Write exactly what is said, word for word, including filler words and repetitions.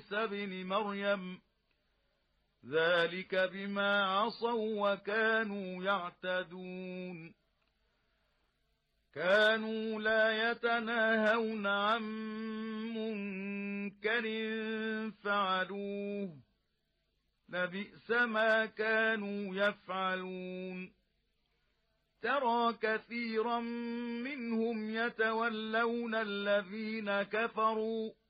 عيسى ابن مريم ذلك بما عصوا وكانوا يعتدون كانوا لا يتناهون عن منكر فعلوه لبئس ما كانوا يفعلون ترى كثيرا منهم يتولون الذين كفروا